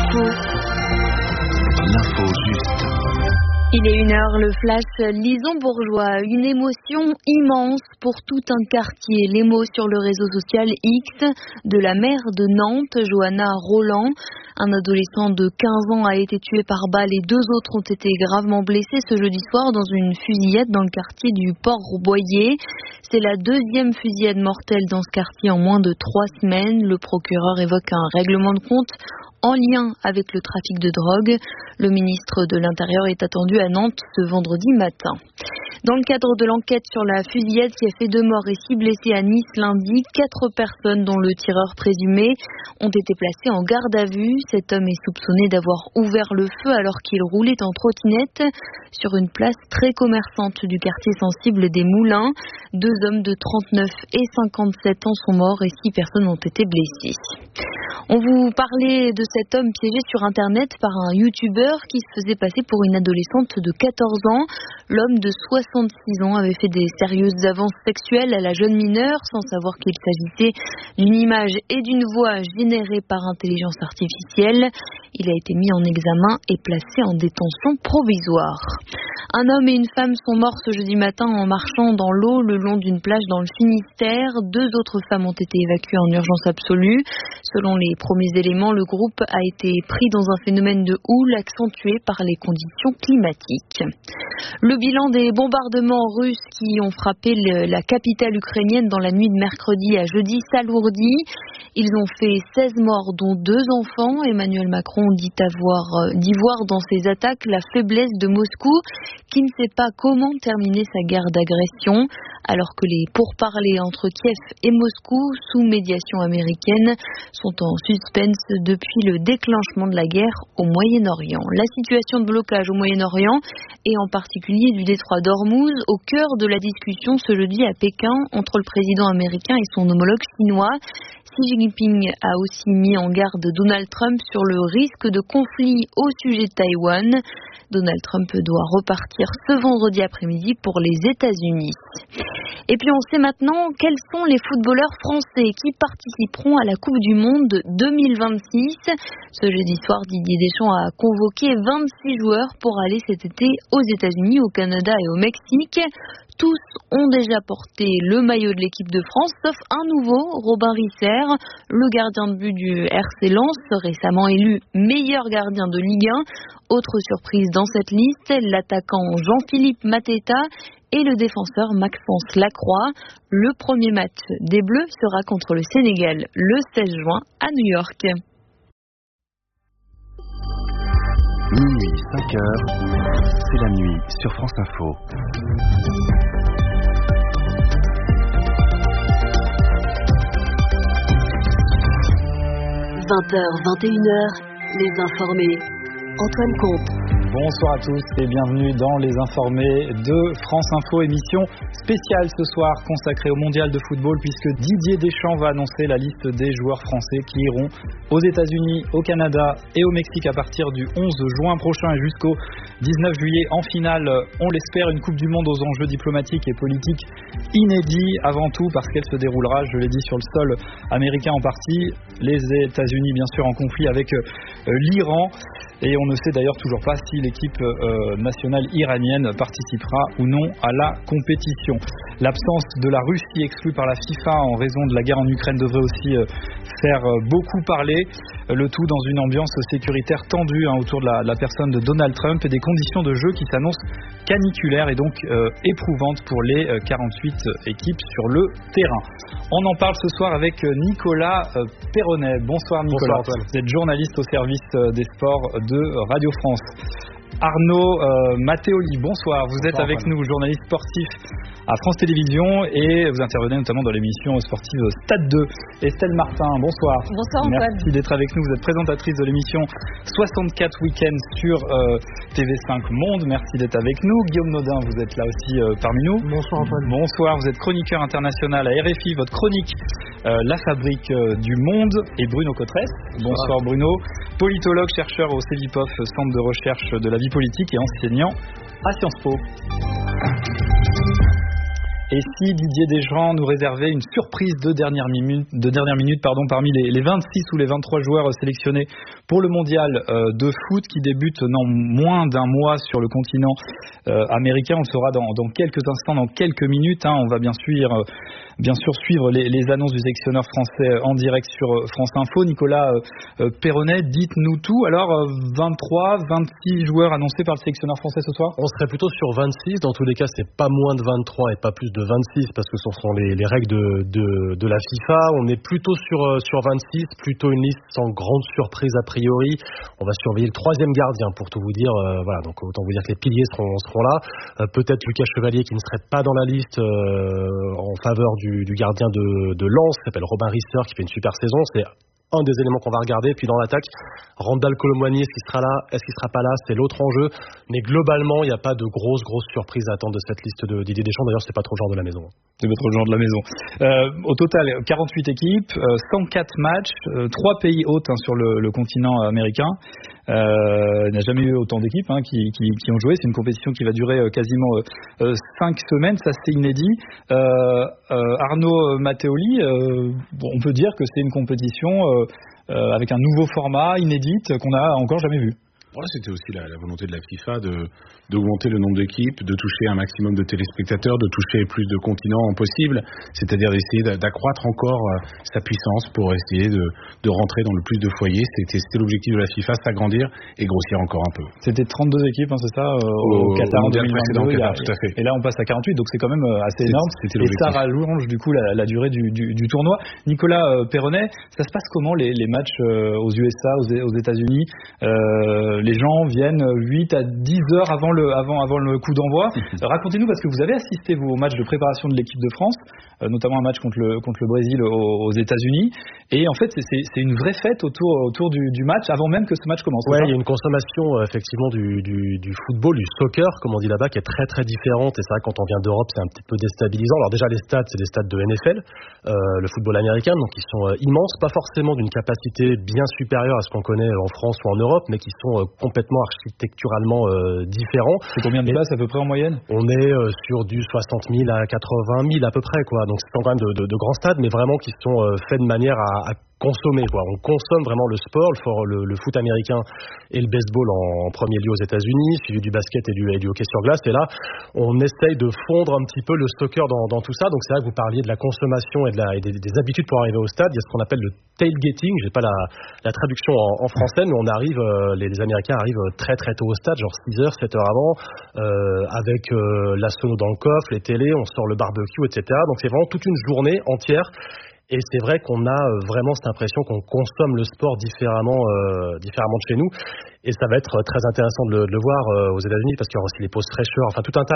L'info juste. Il est 1h, le flash Lison Bourgeois. Une émotion immense pour tout un quartier. Les mots sur le réseau social X de la maire de Nantes, Johanna Roland. Un adolescent de 15 ans a été tué par balle et 2 autres ont été gravement blessés ce jeudi soir dans une fusillade dans le quartier du Port-Boyer. C'est la 2e fusillade mortelle dans ce quartier en moins de 3 semaines. Le procureur évoque un règlement de compte en lien avec le trafic de drogue. Le ministre de l'Intérieur est attendu à Nantes ce vendredi matin. Dans le cadre de l'enquête sur la fusillade qui a fait 2 morts et 6 blessés à Nice lundi, 4 personnes, dont le tireur présumé, ont été placées en garde à vue. Cet homme est soupçonné d'avoir ouvert le feu alors qu'il roulait en trottinette sur une place très commerçante du quartier sensible des Moulins. 2 hommes de 39 et 57 ans sont morts et 6 personnes ont été blessées. On vous parlait de cet homme piégé sur Internet par un youtubeur qui se faisait passer pour une adolescente de 14 ans. L'homme de 66 ans avait fait des sérieuses avances sexuelles à la jeune mineure sans savoir qu'il s'agissait d'une image et d'une voix générées par intelligence artificielle. Il a été mis en examen et placé en détention provisoire. Un homme et une femme sont morts ce jeudi matin en marchant dans l'eau le long d'une plage dans le Finistère. 2 autres femmes ont été évacuées en urgence absolue. Selon les premiers éléments, le groupe a été pris dans un phénomène de houle accentué par les conditions climatiques. Le bilan des bombardements russes qui ont frappé la capitale ukrainienne dans la nuit de mercredi à jeudi s'alourdit. Ils ont fait 16 morts, dont 2 enfants. Emmanuel Macron dit voir dans ces attaques la faiblesse de Moscou, qui ne sait pas comment terminer sa guerre d'agression, alors que les pourparlers entre Kiev et Moscou, sous médiation américaine, sont en suspense depuis le déclenchement de la guerre au Moyen-Orient. La situation de blocage au Moyen-Orient, et en particulier du détroit d'Ormuz, au cœur de la discussion ce jeudi à Pékin entre le président américain et son homologue chinois. Xi Jinping a aussi mis en garde Donald Trump sur le risque de conflit au sujet de Taïwan. Donald Trump doit repartir ce vendredi après-midi pour les États-Unis. Et puis on sait maintenant quels sont les footballeurs français qui participeront à la Coupe du Monde 2026. Ce jeudi soir, Didier Deschamps a convoqué 26 joueurs pour aller cet été aux États-Unis, au Canada et au Mexique. Tous ont déjà porté le maillot de l'équipe de France, sauf un nouveau, Robin Risser, le gardien de but du RC Lens, récemment élu meilleur gardien de Ligue 1. Autre surprise dans cette liste, l'attaquant Jean-Philippe Mateta et le défenseur Maxence Lacroix. Le premier match des Bleus sera contre le Sénégal le 16 juin à New York. Minuit 5h, c'est la nuit sur France Info. 20h, 21h, les informés. Antoine Comte. Bonsoir à tous et bienvenue dans Les Informés de France Info, émission spéciale ce soir consacrée au mondial de football puisque Didier Deschamps va annoncer la liste des joueurs français qui iront aux États-Unis, au Canada et au Mexique à partir du 11 juin prochain et jusqu'au 19 juillet. En finale, on l'espère, une Coupe du Monde aux enjeux diplomatiques et politiques inédits avant tout parce qu'elle se déroulera, je l'ai dit, sur le sol américain en partie, les États-Unis bien sûr en conflit avec l'Iran. Et on ne sait d'ailleurs toujours pas si l'équipe nationale iranienne participera ou non à la compétition. L'absence de la Russie exclue par la FIFA en raison de la guerre en Ukraine devrait aussi faire beaucoup parler. Le tout dans une ambiance sécuritaire tendue autour de la personne de Donald Trump et des conditions de jeu qui s'annoncent caniculaires et donc éprouvantes pour les 48 équipes sur le terrain. On en parle ce soir avec Nicolas Perronnet. Bonsoir Nicolas. Bonsoir, vous êtes journaliste au service des sports de Radio France. Arnaud Matteoli, bonsoir. Vous êtes avec nous, journaliste sportif à France Télévisions et vous intervenez notamment dans l'émission sportive Stade 2. Estelle Martin, bonsoir. Bonsoir Antoine. Merci d'être avec nous. Vous êtes présentatrice de l'émission 64 Week-ends sur TV5 Monde. Merci d'être avec nous. Guillaume Nodin, vous êtes là aussi parmi nous. Bonsoir Antoine. Bonsoir, vous êtes chroniqueur international à RFI. Votre chronique, La Fabrique du Monde. Et Bruno Cotresse. Bonsoir Bruno. Politologue, chercheur au CEVIPOF, Centre de recherche de la vie politique et enseignant à Sciences Po. Et si Didier Deschamps nous réservait une surprise de dernière minute parmi les 26 ou les 23 joueurs sélectionnés pour le mondial de foot qui débute dans moins d'un mois sur le continent américain. On le saura dans quelques instants, dans quelques minutes. On va bien sûr suivre les annonces du sélectionneur français en direct sur France Info. Nicolas Perronnet, dites-nous tout. Alors, 26 joueurs annoncés par le sélectionneur français ce soir ? On serait plutôt sur 26. Dans tous les cas, c'est pas moins de 23 et pas plus de 26 parce que ce sont les règles de la FIFA. On est plutôt sur 26, plutôt une liste sans grande surprise a priori. On va surveiller le 3e gardien pour tout vous dire. Voilà, donc autant vous dire que les piliers seront là. Peut-être Lucas Chevalier qui ne serait pas dans la liste en faveur du gardien de Lens, qui s'appelle Robin Risser, qui fait une super saison. C'est un des éléments qu'on va regarder. Puis dans l'attaque, Randal Colomboigny, est-ce qu'il sera là, est-ce qu'il sera pas là, c'est l'autre enjeu. Mais globalement, il n'y a pas de grosses surprises à attendre de cette liste de Didier Deschamps. D'ailleurs, c'est pas trop le genre de la maison. C'est pas trop le genre de la maison. Au total, 48 équipes, 104 matchs, 3 pays hôtes sur le continent américain. Il n'y a jamais eu autant d'équipes qui ont joué. C'est une compétition qui va durer quasiment 5 semaines. Ça, c'est inédit. Arnaud Matteoli, on peut dire que c'est une compétition avec un nouveau format inédite qu'on n'a encore jamais vu. Voilà, c'était aussi la volonté de la FIFA d'augmenter le nombre d'équipes, de toucher un maximum de téléspectateurs, de toucher plus de continents possible, c'est-à-dire d'essayer d'accroître encore sa puissance pour essayer de rentrer dans le plus de foyers. C'était l'objectif de la FIFA, s'agrandir et grossir encore un peu. C'était 32 équipes, c'est ça, au Qatar en 2022, tout à fait. Et là on passe à 48, donc c'est quand même assez énorme. Et ça rallonge du coup la durée du tournoi. Nicolas Perronnet, ça se passe comment les matchs aux USA, aux États-Unis? Les gens viennent 8 à 10 heures avant le coup d'envoi. Racontez-nous, parce que vous avez assisté au match de préparation de l'équipe de France, notamment un match contre le Brésil aux États-Unis. Et en fait, c'est une vraie fête autour du match, avant même que ce match commence. Ouais, il y a une consommation effectivement du football, du soccer, comme on dit là-bas, qui est très très différente. Et c'est vrai que quand on vient d'Europe, c'est un petit peu déstabilisant. Alors déjà, les stades, c'est des stades de NFL, le football américain, donc ils sont immenses, pas forcément d'une capacité bien supérieure à ce qu'on connaît en France ou en Europe, mais qui sont complètement architecturalement différents. C'est combien de places à peu près en moyenne ? On est sur du 60 000 à 80 000 à peu près, quoi. Donc c'est quand même de grands stades, mais vraiment qui sont faits de manière à consommer, quoi. On consomme vraiment le sport, le foot américain et le baseball en premier lieu aux États-Unis, suivi du basket et du hockey sur glace. Et là, on essaye de fondre un petit peu le soccer dans tout ça. Donc c'est vrai que vous parliez de la consommation et des habitudes pour arriver au stade. Il y a ce qu'on appelle le tailgating. J'ai pas la traduction en français, mais on arrive, les Américains arrivent très très tôt au stade, genre 6 heures, 7 heures avant, avec la sono dans le coffre, les télés, on sort le barbecue, etc. Donc c'est vraiment toute une journée entière. Et c'est vrai qu'on a vraiment cette impression qu'on consomme le sport différemment de chez nous. Et ça va être très intéressant de le voir aux États-Unis, parce qu'il y aura aussi les pauses fraîcheurs, enfin tout un tas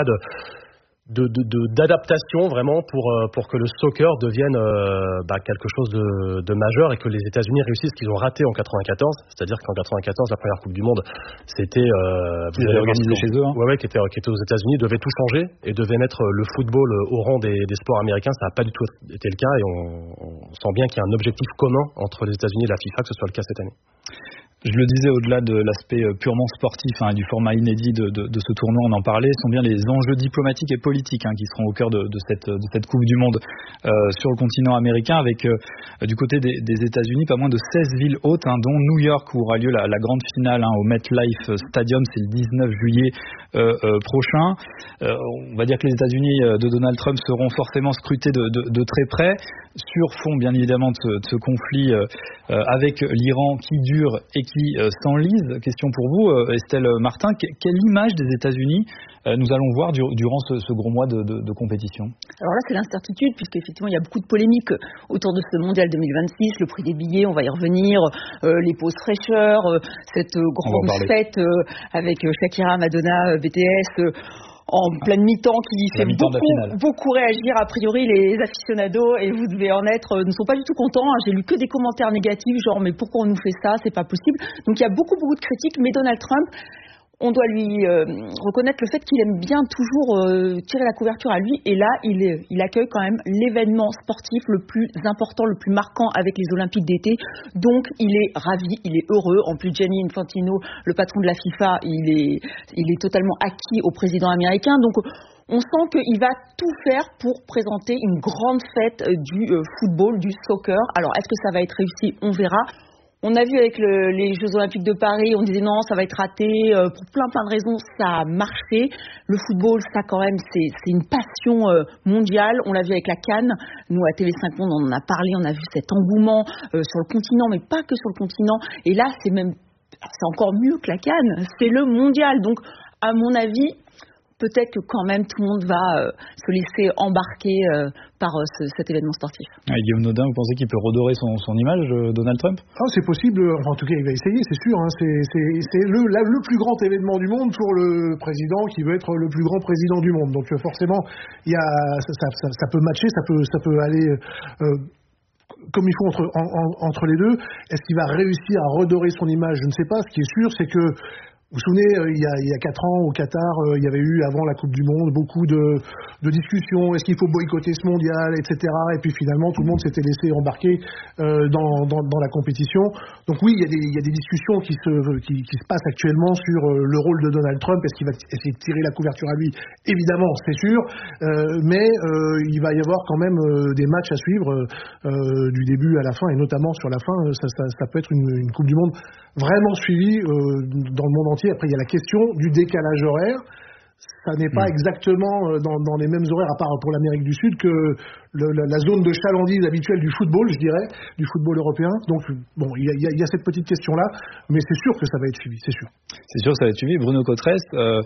d'adaptation vraiment pour que le soccer devienne quelque chose de majeur et que les États-Unis réussissent ce qu'ils ont raté en 94, c'est-à-dire qu'en 94 la première Coupe du Monde c'était organisé chez eux, qui était aux États-Unis, devait tout changer et devait mettre le football au rang des sports américains. Ça n'a pas du tout été le cas et on sent bien qu'il y a un objectif commun entre les États-Unis et la FIFA, que ce soit le cas cette année. Je le disais, au-delà de l'aspect purement sportif et du format inédit de ce tournoi, on en parlait, sont bien les enjeux diplomatiques et politiques qui seront au cœur de cette Coupe du Monde sur le continent américain, avec du côté des États-Unis pas moins de 16 villes hôtes, dont New York, où aura lieu la grande finale au MetLife Stadium, c'est le 19 juillet prochain. On va dire que les États-Unis de Donald Trump seront forcément scrutés de très près, sur fond bien évidemment de ce conflit avec l'Iran qui dure et qui s'enlise. Question pour vous, Estelle Martin, quelle image des États-Unis nous allons voir durant ce gros mois de compétition? Alors là, c'est l'incertitude, puisqu'effectivement, il y a beaucoup de polémiques autour de ce mondial 2026, le prix des billets, on va y revenir, les pauses fraîcheurs, cette grande fête avec Shakira, Madonna, BTS... en pleine mi-temps, qui fait beaucoup réagir a priori les aficionados, et vous devez en être, ne sont pas du tout contents. J'ai lu que des commentaires négatifs, genre mais pourquoi on nous fait ça, c'est pas possible. Donc il y a beaucoup de critiques, mais Donald Trump, on doit lui reconnaître le fait qu'il aime bien toujours tirer la couverture à lui, et là il accueille quand même l'événement sportif le plus important, le plus marquant avec les Olympiques d'été, donc il est ravi, il est heureux. En plus, Gianni Infantino, le patron de la FIFA, il est totalement acquis au président américain, donc On sent qu'il va tout faire pour présenter une grande fête du football, du soccer. Alors, est-ce que ça va être réussi? On verra. On a vu avec les Jeux Olympiques de Paris, on disait non, ça va être raté. Pour plein de raisons, ça a marché. Le football, ça quand même, c'est une passion mondiale. On l'a vu avec la CAN. Nous, à TV5 Monde, on en a parlé. On a vu cet engouement sur le continent, mais pas que sur le continent. Et là, c'est encore mieux que la CAN. C'est le mondial. Donc, à mon avis, peut-être que quand même tout le monde va se laisser embarquer par cet événement sportif. Guillaume Nodin, vous pensez qu'il peut redorer son image, Donald Trump? C'est possible, en tout cas il va essayer, c'est sûr. C'est le plus grand événement du monde pour le président qui veut être le plus grand président du monde. Donc forcément, ça peut matcher, ça peut aller... comme il faut entre les deux. Est-ce qu'il va réussir à redorer son image? Je ne sais pas. Ce qui est sûr, c'est que vous vous souvenez, il y a 4 ans au Qatar, il y avait eu avant la Coupe du Monde beaucoup de discussions. Est-ce qu'il faut boycotter ce mondial, etc. Et puis finalement, tout le monde s'était laissé embarquer dans la compétition. Donc oui, il y a des discussions qui se passent actuellement sur le rôle de Donald Trump. Est-ce qu'il va essayer de tirer la couverture à lui? Évidemment, c'est sûr. Mais il va y avoir quand même des matchs à suivre du début à la fin, et notamment sur la fin, ça peut être une Coupe du Monde vraiment suivie dans le monde entier. Après, il y a la question du décalage horaire. Ça n'est pas exactement dans les mêmes horaires, à part pour l'Amérique du Sud, que la zone de chalandise habituelle du football, je dirais, du football européen. Donc, bon, il y a cette petite question-là, mais c'est sûr que ça va être suivi, c'est sûr. C'est sûr que ça va être suivi. Bruno Cotresse,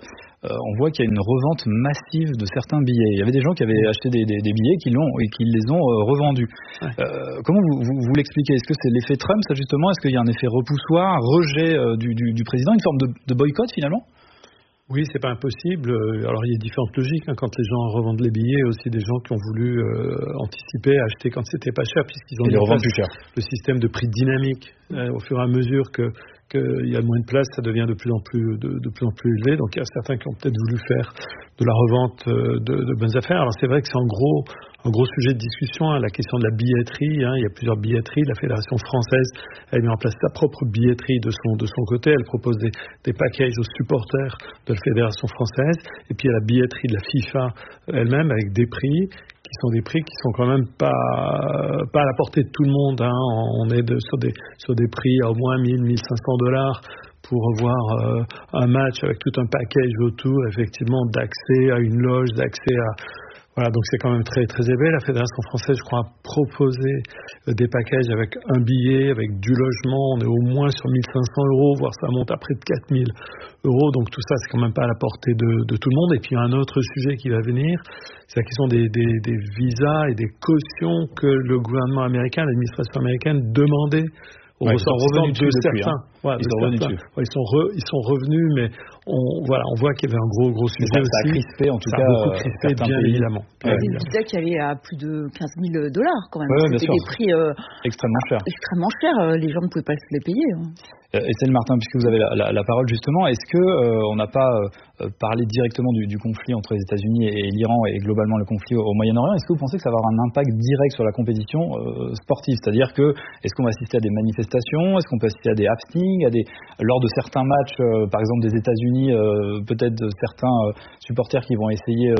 on voit qu'il y a une revente massive de certains billets. Il y avait des gens qui avaient acheté des billets qui les ont revendus. Ouais. Comment vous l'expliquez? Est-ce que c'est l'effet Trump, ça, justement? Est-ce qu'il y a un effet repoussoir, un rejet du président, une forme de boycott, finalement? Oui, c'est pas impossible. Alors il y a différentes logiques. Quand les gens revendent les billets, aussi des gens qui ont voulu anticiper, acheter quand c'était pas cher, puisqu'ils ont les revendent plus cher. Le système de prix dynamique. Au fur et à mesure qu'il y a moins de place, ça devient de plus en plus élevé. Donc il y a certains qui ont peut-être voulu faire de la revente de bonnes affaires. Alors c'est vrai que c'est un gros sujet de discussion, la question de la billetterie. Il y a plusieurs billetteries. La Fédération française a mis en place sa propre billetterie de son côté. Elle propose des packages aux supporters de la Fédération française. Et puis il y a la billetterie de la FIFA elle-même, avec des prix qui sont des prix qui sont quand même pas à la portée de tout le monde. On est sur des prix à au moins $1,000-1,500 pour voir un match avec tout un package autour, effectivement, d'accès à une loge, d'accès à... Voilà, donc c'est quand même très, très élevé. La Fédération française, je crois, a proposé des packages avec un billet, avec du logement. On est au moins sur 1 500 €, voire ça monte à près de 4 000 €. Donc tout ça, c'est quand même pas à la portée de tout le monde. Et puis il y a un autre sujet qui va venir, c'est la question des visas et des cautions que le gouvernement américain, l'administration américaine demandait aux ressortissants de certains. Ils sont revenus, mais on voit qu'il y avait un gros sujet aussi. Ça a crispé, en tout cas. Ça a beaucoup crispé, bien évidemment. Il y a des visas qui allaient à plus de 15 000 $ quand même. Ouais, c'était des prix extrêmement chers. Extrêmement chers. Les gens ne pouvaient pas se les payer. Estelle Martin, puisque vous avez la parole justement, est-ce que on n'a pas parlé directement du conflit entre les États-Unis et l'Iran et globalement le conflit au Moyen-Orient? Est-ce que vous pensez que ça va avoir un impact direct sur la compétition sportive? C'est-à-dire est-ce qu'on va assister à des manifestations? Est-ce qu'on peut assister à des happenings, lors de certains matchs, par exemple des États-Unis, peut-être certains supporters qui vont essayer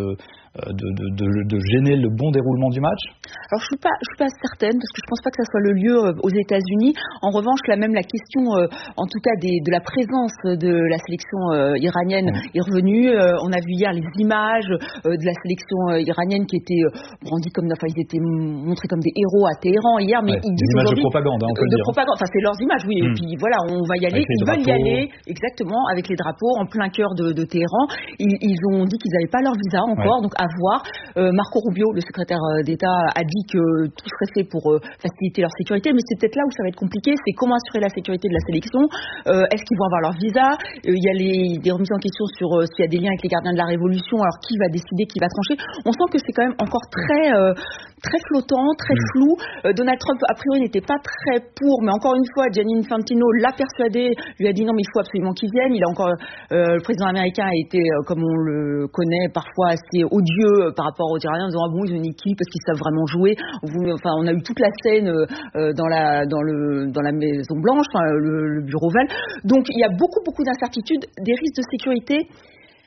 de gêner le bon déroulement du match? Alors je suis pas certaine, parce que je pense pas que ça soit le lieu aux États-Unis. En revanche, là même la question, en tout cas de la présence de la sélection iranienne est revenue. On a vu hier les images de la sélection iranienne qui étaient brandies ils étaient montrés comme des héros à Téhéran hier, mais ils disent images de propagande, on peut le dire. Enfin c'est leurs images, oui. Et puis voilà, on va y aller. Ils veulent y aller, exactement, avec les drapeaux en plein cœur de Téhéran. Ils ont dit qu'ils n'avaient pas leur visa encore, donc à voir. Marco Rubio, le secrétaire d'État, a dit que tout serait fait pour faciliter leur sécurité, mais c'est peut-être là où ça va être compliqué, c'est comment assurer la sécurité de la sélection. Est-ce qu'ils vont avoir leur visa? Il y a des remises en question sur s'il y a des liens avec les gardiens de la Révolution, alors qui va décider, qui va trancher. On sent que c'est quand même encore très flottant, très flou. Donald Trump, a priori, n'était pas très pour, mais encore une fois, Gianni Infantino l'a persuadé, lui a dit non mais il faut absolument qu'il vienne. Il a encore, le président américain a été, comme on le connaît, parfois assez odieux par rapport aux Iraniens, en disant bon, ils ont une équipe, parce qu'ils savent vraiment jouer. On a eu toute la scène dans la Maison Blanche, le bureau Oval. Donc il y a beaucoup d'incertitudes, des risques de sécurité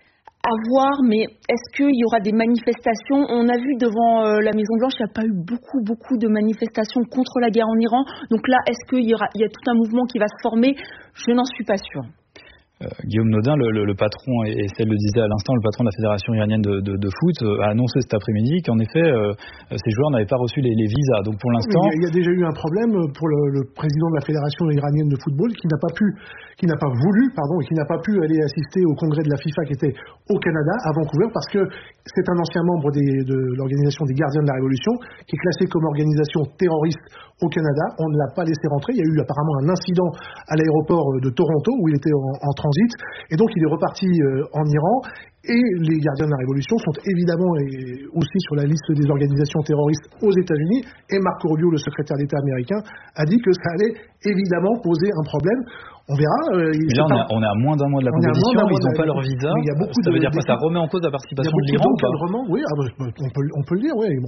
À voir, mais est-ce qu'il y aura des manifestations? On a vu devant la Maison-Blanche, il n'y a pas eu beaucoup de manifestations contre la guerre en Iran. Donc là, est-ce qu'il y a tout un mouvement qui va se former? Je n'en suis pas sûre. Guillaume Nodin, le patron, et celle le disait à l'instant, le patron de la Fédération iranienne de foot, a annoncé cet après-midi qu'en effet, ces joueurs n'avaient pas reçu les visas. Donc pour l'instant... Il y a déjà eu un problème pour le président de la Fédération iranienne de football qui n'a pas voulu, et qui n'a pas pu aller assister au congrès de la FIFA qui était au Canada, à Vancouver, parce que c'est un ancien membre de l'organisation des Gardiens de la Révolution, qui est classée comme organisation terroriste au Canada. On ne l'a pas laissé rentrer. Il y a eu apparemment un incident à l'aéroport de Toronto où il était en transit. Et donc il est reparti en Iran. Et les Gardiens de la Révolution sont évidemment aussi sur la liste des organisations terroristes aux États-Unis. Et Marco Rubio, le secrétaire d'État américain, a dit que ça allait évidemment poser un problème. On verra. Là, on est à moins d'un mois de la compétition, ils n'ont pas leur visa. Ça veut dire quoi? Ça remet en cause la participation de l'Iran ou pas? Oui, on peut le dire, oui.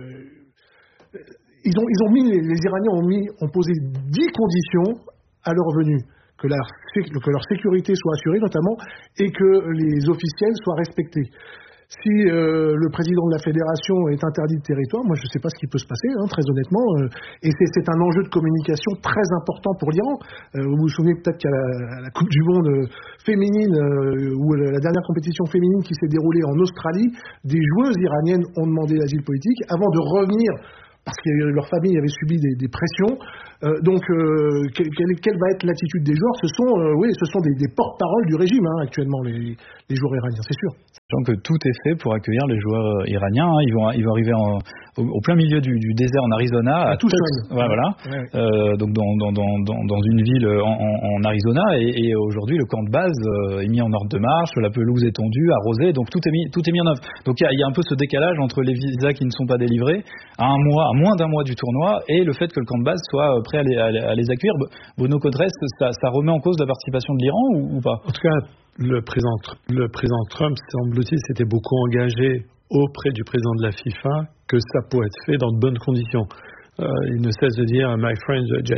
Les Iraniens ont posé 10 conditions à leur venue. Que leur sécurité soit assurée notamment, et que les officiels soient respectés. Si le président de la fédération est interdit de territoire, moi je ne sais pas ce qui peut se passer, très honnêtement. Et c'est un enjeu de communication très important pour l'Iran. Vous vous souvenez peut-être qu'à la Coupe du Monde féminine, ou la dernière compétition féminine qui s'est déroulée en Australie, des joueuses iraniennes ont demandé l'asile politique avant de revenir parce que leur famille avait subi des pressions. Donc, quelle va être l'attitude des joueurs? Ce sont des porte-paroles du régime actuellement, les joueurs iraniens, c'est sûr. Sachant que tout est fait pour accueillir les joueurs iraniens. Ils vont arriver au plein milieu du désert en Arizona, à Tucson. Voilà. Ouais. Donc dans une ville en Arizona. Et aujourd'hui, le camp de base est mis en ordre de marche, la pelouse est tendue, arrosée. Donc tout est mis en œuvre. Donc il y a un peu ce décalage entre les visas qui ne sont pas délivrés à moins d'un mois du tournoi et le fait que le camp de base soit prêt à les accueillir. Bruno Codrest, ça remet en cause la participation de l'Iran ou pas? En tout cas, le président Trump, semble-t-il, s'était beaucoup engagé auprès du président de la FIFA que ça pourrait être fait dans de bonnes conditions. Il ne cesse de dire « My friend Gianni »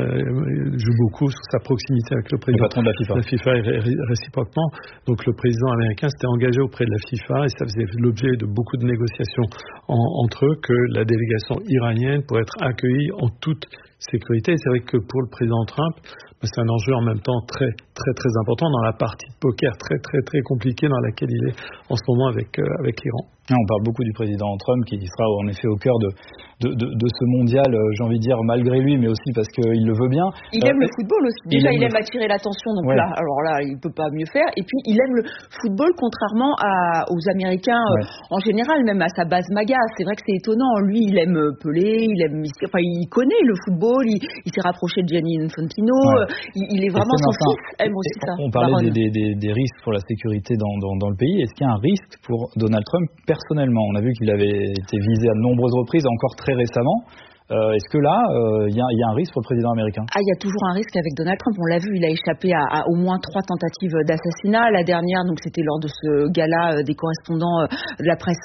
joue beaucoup sur sa proximité avec le président de la FIFA et réciproquement. Donc le président américain s'était engagé auprès de la FIFA et ça faisait l'objet de beaucoup de négociations entre eux que la délégation iranienne pourrait être accueillie en toute sécurité. Et c'est vrai que pour le président Trump, c'est un enjeu en même temps très très très important dans la partie de poker très très très compliquée dans laquelle il est en ce moment avec l'Iran. On parle beaucoup du président Trump qui sera en effet au cœur de ce mondial, j'ai envie de dire malgré lui, mais aussi parce qu'il le veut bien. Il aime le football aussi. Déjà, il aime attirer l'attention, donc là, alors là, il peut pas mieux faire. Et puis, il aime le football, contrairement aux Américains en général, même à sa base MAGA. C'est vrai que c'est étonnant. Lui, il aime Pelé, il connaît le football. Il s'est rapproché de Gianni Infantino. Il est vraiment son fils aime aussi ça. On parlait des risques pour la sécurité dans le pays. Est-ce qu'il y a un risque pour Donald Trump personnellement? On a vu qu'il avait été visé à de nombreuses reprises, encore très récemment. Est-ce que là, il y a un risque pour le président américain? Il y a toujours un risque avec Donald Trump. On l'a vu, il a échappé à au moins 3 tentatives d'assassinat. La dernière, donc, c'était lors de ce gala des correspondants de la presse,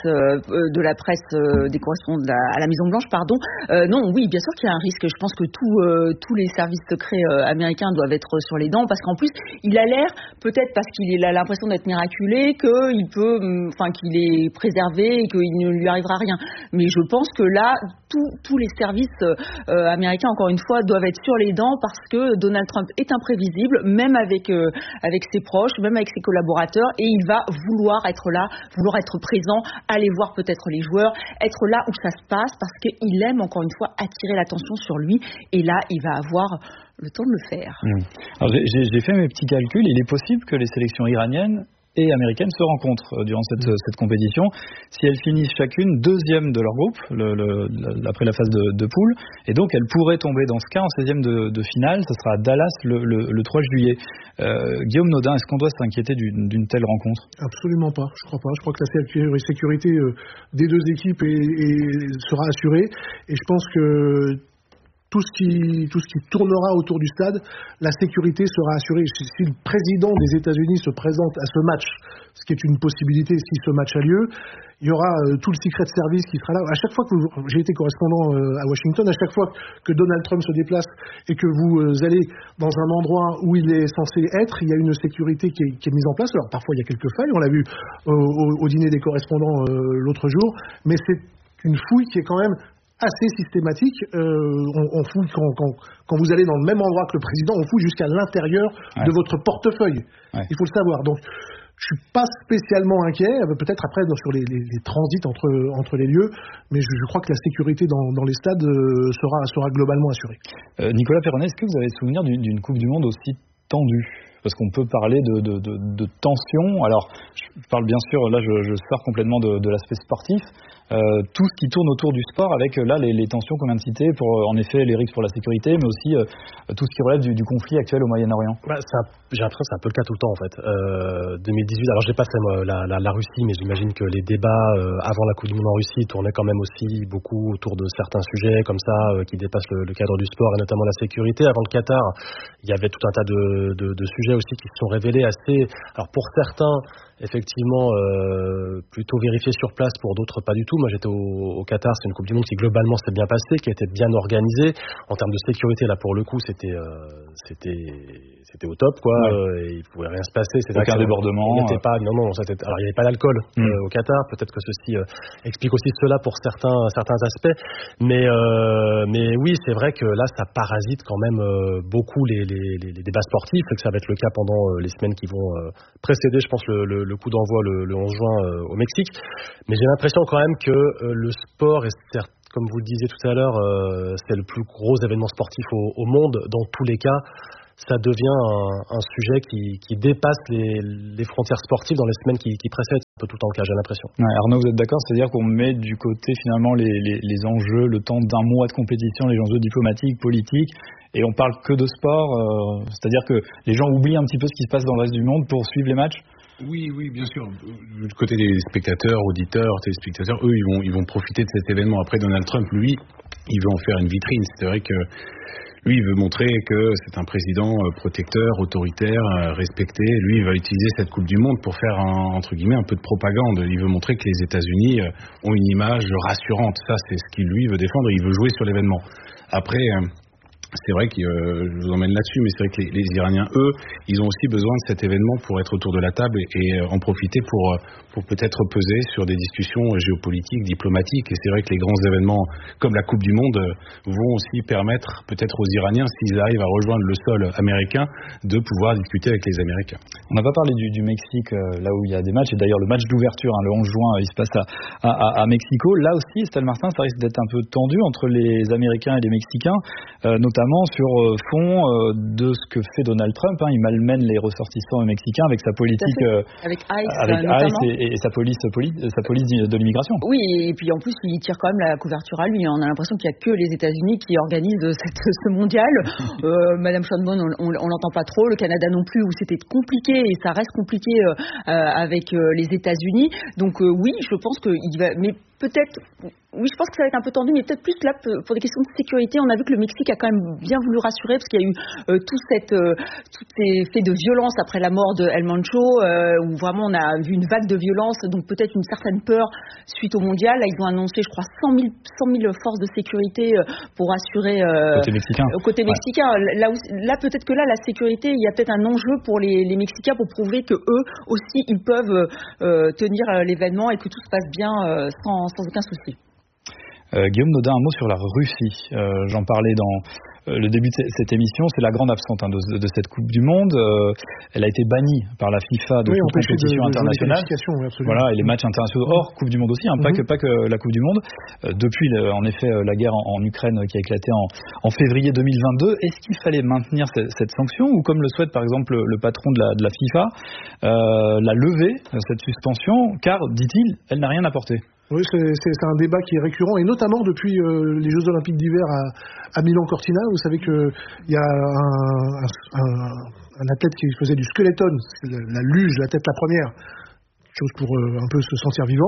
des correspondants à la Maison-Blanche, pardon. Non, oui, bien sûr qu'il y a un risque. Je pense que tous les services secrets américains doivent être sur les dents, parce qu'en plus, il a l'air, peut-être parce qu'il a l'impression d'être miraculé, qu'il est préservé et qu'il ne lui arrivera rien. Mais je pense que là, tous les services américains, encore une fois, doivent être sur les dents, parce que Donald Trump est imprévisible, même avec ses proches, même avec ses collaborateurs, et il va vouloir être là, vouloir être présent, aller voir peut-être les joueurs, être là où ça se passe, parce qu'il aime, encore une fois, attirer l'attention sur lui, et là, il va avoir le temps de le faire. Alors, j'ai fait mes petits calculs. Il est possible que les sélections iraniennes et américaines se rencontrent durant cette compétition. Si elles finissent chacune deuxième de leur groupe, après la phase de poule, et donc elles pourraient tomber dans ce cas en 16e de finale. Ça sera à Dallas le 3 juillet. Guillaume Nodin, est-ce qu'on doit s'inquiéter d'une telle rencontre? Absolument pas, je crois pas. Je crois que la sécurité des deux équipes sera assurée, et je pense que tout ce qui tournera autour du stade, la sécurité sera assurée. Si le président des États-Unis se présente à ce match, ce qui est une possibilité si ce match a lieu, il y aura tout le Secret Service qui sera là. À chaque fois que j'ai été correspondant à Washington, à chaque fois que Donald Trump se déplace et que vous allez dans un endroit où il est censé être, il y a une sécurité qui est mise en place. Alors parfois il y a quelques failles, on l'a vu au dîner des correspondants l'autre jour, mais c'est une fouille qui est quand même assez systématique. On fouille quand vous allez dans le même endroit que le président, on fouille jusqu'à l'intérieur de votre portefeuille. Il faut le savoir. Donc je suis pas spécialement inquiet, peut-être après sur les transits entre les lieux, mais je crois que la sécurité dans les stades sera globalement assurée. Nicolas Perronnet, est-ce que vous avez souvenir d'une Coupe du Monde aussi tendue ? Parce qu'on peut parler de tension. Alors, je parle bien sûr, là je sors complètement de l'aspect sportif. Tout ce qui tourne autour du sport avec là les tensions qu'on vient de citer pour en effet les risques pour la sécurité, mais aussi tout ce qui relève du conflit actuel au Moyen-Orient. J'ai l'impression que c'est un peu le cas tout le temps en fait. 2018, alors j'ai pas fait moi, la Russie, mais j'imagine que les débats avant la Coupe du Monde en Russie tournaient quand même aussi beaucoup autour de certains sujets comme ça qui dépassent le cadre du sport et notamment la sécurité. Avant le Qatar, il y avait tout un tas de sujets aussi qui se sont révélés assez, alors pour certains effectivement plutôt vérifiés sur place, pour d'autres pas du tout. Moi j'étais au Qatar, c'est une Coupe du Monde qui globalement s'est bien passée, qui a été bien organisée en termes de sécurité. Là pour le coup c'était au top quoi. Et il pouvait rien se passer. C'est aucun débordement. Alors il n'y avait pas d'alcool au Qatar. Peut-être que ceci explique aussi cela pour certains aspects. Mais oui, c'est vrai que là ça parasite quand même beaucoup les débats sportifs, et que ça va être le cas pendant les semaines qui vont précéder, je pense, le coup d'envoi le 11 juin au Mexique. Mais j'ai l'impression quand même que le sport est certes, comme vous le disiez tout à l'heure, c'est le plus gros événement sportif au monde. Dans tous les cas, ça devient un sujet qui dépasse les frontières sportives dans les semaines qui précèdent. C'est un peu tout le temps le cas, j'ai l'impression. Ouais, Arnaud, vous êtes d'accord? C'est-à-dire qu'on met du côté finalement les enjeux, le temps d'un mois de compétition, les enjeux diplomatiques, politiques, et on parle que de sport, c'est-à-dire que les gens oublient un petit peu ce qui se passe dans le reste du monde pour suivre les matchs? Oui, bien sûr. Du côté des spectateurs, auditeurs, téléspectateurs, eux, ils vont profiter de cet événement. Après, Donald Trump, lui, il veut en faire une vitrine. C'est vrai que lui, il veut montrer que c'est un président protecteur, autoritaire, respecté. Lui, il va utiliser cette Coupe du Monde pour faire, entre guillemets, un peu de propagande. Il veut montrer que les États-Unis ont une image rassurante. Ça, c'est ce qu'il, lui, veut défendre. Il veut jouer sur l'événement. Après, c'est vrai que je vous emmène là-dessus, mais c'est vrai que les Iraniens, eux, ils ont aussi besoin de cet événement pour être autour de la table et en profiter pour peut-être peser sur des discussions géopolitiques, diplomatiques. Et c'est vrai que les grands événements comme la Coupe du Monde vont aussi permettre peut-être aux Iraniens, s'ils arrivent à rejoindre le sol américain, de pouvoir discuter avec les Américains. On n'a pas parlé du Mexique, là où il y a des matchs, et d'ailleurs le match d'ouverture, le 11 juin, il se passe à Mexico. Là aussi, Estelle Martin, ça risque d'être un peu tendu entre les Américains et les Mexicains, notamment sur fond de ce que fait Donald Trump. Il malmène les ressortissants mexicains avec sa politique, avec ICE et sa police de l'immigration. Oui, et puis en plus il tire quand même la couverture à lui. On a l'impression qu'il n'y a que les États-Unis qui organisent ce mondial. Madame Sheinbaum, on l'entend pas trop. Le Canada non plus, où c'était compliqué, et ça reste compliqué avec les États-Unis. Donc oui, je pense qu'il va, mais peut-être. Oui, je pense que ça va être un peu tendu, mais peut-être plus là pour des questions de sécurité. On a vu que le Mexique a quand même bien voulu rassurer, parce qu'il y a eu tous ces faits de violence après la mort de El Mancho, où vraiment on a vu une vague de violence, donc peut-être une certaine peur suite au mondial. Là, ils ont annoncé, je crois, 100 000 forces de sécurité pour assurer côté mexicain. Là, peut-être que là, la sécurité, il y a peut-être un enjeu pour les Mexicains pour prouver que eux aussi, ils peuvent tenir l'événement et que tout se passe bien sans aucun souci. Guillaume Nodin, un mot sur la Russie. J'en parlais dans le début de cette émission. C'est la grande absente de cette Coupe du Monde. Elle a été bannie par la FIFA de toute compétition internationale. Voilà, et les matchs internationaux hors Coupe du Monde aussi, pas que la Coupe du Monde. Depuis, en effet, la guerre en Ukraine qui a éclaté en février 2022. Est-ce qu'il fallait maintenir cette sanction, ou comme le souhaite par exemple le patron de la FIFA, la lever, cette suspension, car, dit-il, elle n'a rien apporté? Oui, c'est un débat qui est récurrent, et notamment depuis les Jeux Olympiques d'hiver à Milan-Cortina. Vous savez qu'il y a un athlète qui faisait du skeleton, la luge, la tête la première, chose pour un peu se sentir vivant,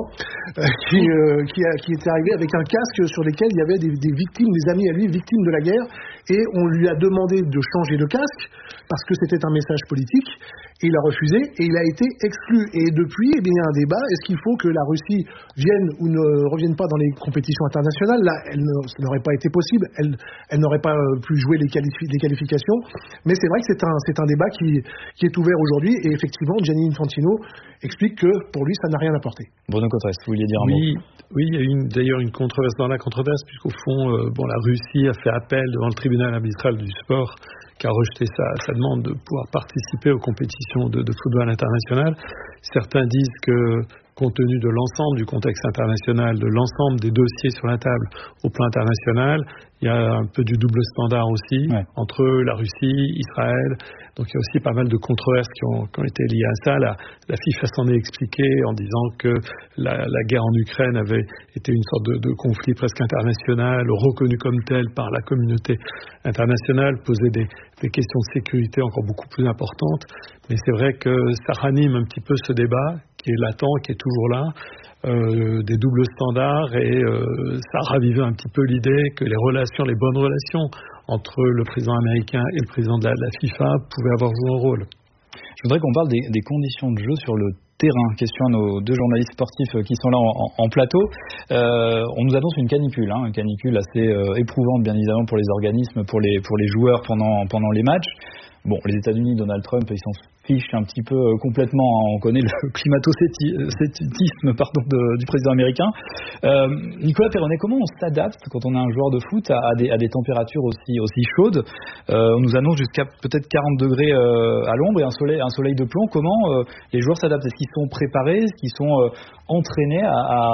qui était arrivé avec un casque sur lequel il y avait des victimes, des amis à lui, victimes de la guerre, et on lui a demandé de changer de casque parce que c'était un message politique, et il a refusé, et il a été exclu. Et depuis, il y a un débat, est-ce qu'il faut que la Russie vienne ou ne revienne pas dans les compétitions internationales? Là, ça n'aurait pas été possible, elle n'aurait pas pu jouer les qualifications, mais c'est vrai que c'est un débat qui est ouvert aujourd'hui, et effectivement, Gianni Infantino explique que pour lui, ça n'a rien apporté. Bruno Cotresse, vous vouliez dire un mot? Oui, il y a d'ailleurs une controverse dans la controverse, puisqu'au fond, la Russie a fait appel devant le tribunal arbitral du sport, qui a rejeté sa demande de pouvoir participer aux compétitions de football international. Certains disent que, compte tenu de l'ensemble du contexte international, de l'ensemble des dossiers sur la table au plan international, il y a un peu du double standard aussi, entre la Russie, Israël. Donc il y a aussi pas mal de controverses qui ont été liées à ça. La FIFA s'en est expliquée en disant que la guerre en Ukraine avait été une sorte de conflit presque international, reconnu comme tel par la communauté internationale, posait des questions de sécurité encore beaucoup plus importantes. Mais c'est vrai que ça ranime un petit peu ce débat qui est latent, qui est toujours là, des doubles standards, et ça a ravivé un petit peu l'idée que les bonnes relations entre le président américain et le président de la FIFA pouvaient avoir joué un rôle. Je voudrais qu'on parle des conditions de jeu sur le terrain. Question à nos deux journalistes sportifs qui sont là en plateau. On nous annonce une canicule assez éprouvante, bien évidemment, pour les organismes, pour les joueurs pendant les matchs. Bon, les États-Unis, Donald Trump, ils s'en fichent un petit peu complètement. On connaît le climato-scepticisme du président américain. Nicolas Perronnet, comment on s'adapte quand on est un joueur de foot à des températures aussi chaudes? On nous annonce jusqu'à peut-être 40 degrés à l'ombre et un soleil de plomb. Comment les joueurs s'adaptent? Est-ce qu'ils sont préparés? Est-ce qu'ils sont entraînés à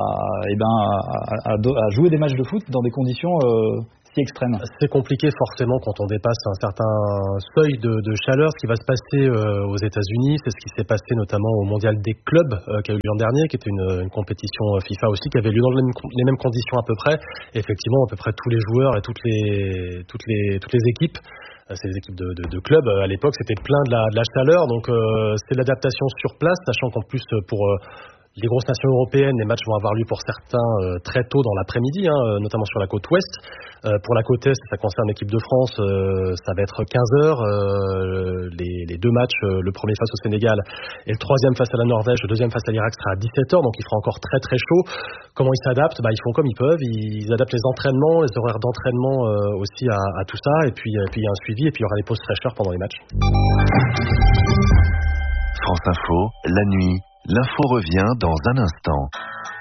jouer des matchs de foot dans des conditions extrême? C'est compliqué forcément quand on dépasse un certain seuil de chaleur. Ce qui va se passer aux États-Unis, c'est ce qui s'est passé notamment au Mondial des clubs qui a eu lieu l'an dernier, qui était une compétition FIFA aussi, qui avait lieu dans les mêmes conditions à peu près. Et effectivement, à peu près tous les joueurs et toutes les équipes, c'est les équipes de clubs à l'époque, c'était plein de la chaleur. Donc c'est l'adaptation sur place, sachant qu'en plus pour les grosses nations européennes, les matchs vont avoir lieu pour certains très tôt dans l'après-midi, notamment sur la côte ouest. Pour la côte est, ça concerne l'équipe de France, ça va être 15h. Les deux matchs, le premier face au Sénégal et le troisième face à la Norvège, le deuxième face à l'Irak sera à 17h, donc il fera encore très très chaud. Comment ils s'adaptent? Ils font comme ils peuvent, ils adaptent les entraînements, les horaires d'entraînement aussi à tout ça, et puis il y a un suivi, et puis il y aura les pauses fraîcheurs pendant les matchs. France Info, la nuit. L'info revient dans un instant.